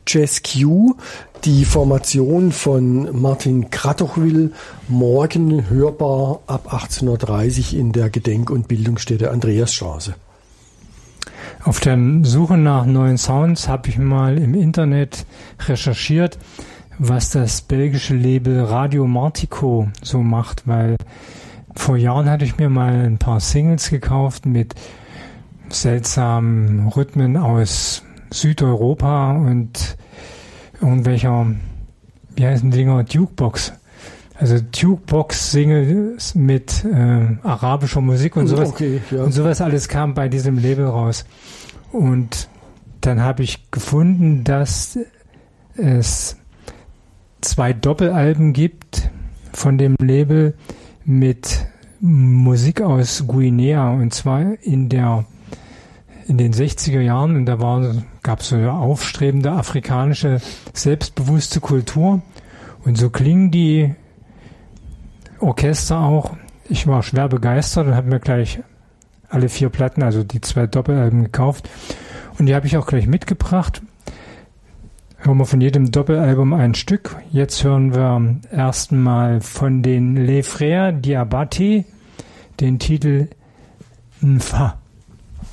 Jazz Q, die Formation von Martin Kratochwil, morgen hörbar ab 18:30 Uhr in der Gedenk- und Bildungsstätte Andreasstraße. Auf der Suche nach neuen Sounds habe ich mal im Internet recherchiert, was das belgische Label Radio Martico so macht, weil vor Jahren hatte ich mir mal ein paar Singles gekauft mit seltsamen Rhythmen aus Südeuropa und irgendwelcher, wie heißen die Dinger, Jukebox. Also Jukebox-Singles mit arabischer Musik und sowas. Okay, ja. Und sowas alles kam bei diesem Label raus. Und dann habe ich gefunden, dass es 2 Doppelalben gibt von dem Label mit Musik aus Guinea, und zwar in den 60er Jahren, und da gab es so eine aufstrebende afrikanische, selbstbewusste Kultur, und so klingen die Orchester auch. Ich war schwer begeistert und habe mir gleich alle 4 Platten, also die 2 Doppelalben gekauft, und die habe ich auch gleich mitgebracht. Hören wir von jedem Doppelalbum ein Stück. Jetzt hören wir erstmal von den Les Frères Diabaté den Titel Nfa.